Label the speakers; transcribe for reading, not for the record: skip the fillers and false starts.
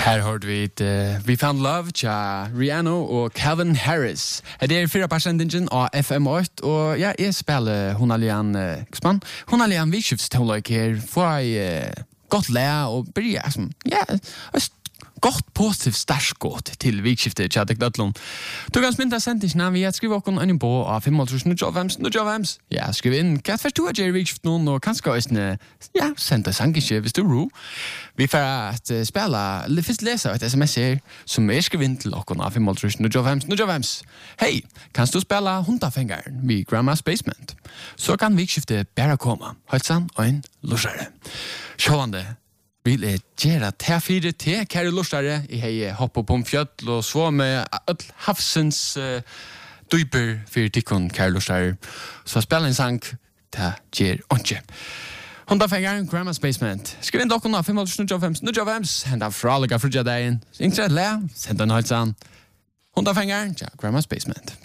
Speaker 1: Her hørte vi Found Love tja Rihanna og Calvin Harris. Det 4% av FM8, og ja, jeg spiller Honalian Ksman. Honalian vikskiftstånløk her, får jeg godt lære og börja som, ja, gott positivt startskott till vikskiftet tja Dekdatlon. Du kan sminta sendingen vi at skrive okkur en på av 5.000 Ja, skriv inn hva først du har gjør vikskift noen, og kanskje også, ja, senda sangiske hvis du ro. Vi får at spela, først lesa et sms her, som skriv inn til okkur av 5.000 Hei, kan du spela Hundafengaren vid Grandma's Basement? Så kan vikskiftet bare komme. Halsan og en lusare. Sjåvande, vil jeg gjøre T4 til kære lustare. Jeg har hoppet på en fjøtl og svå med öll havsens dyper for tikkun kære lustare. Så spiller en sang til gjør åndsje. Hundafengaren, Grandma's Basement. Skriv inn dokken av 5.000 henda fra alle frugja dagen. Ingrid le, send en halsan. Hundafengaren, ja, Grandma's Basement.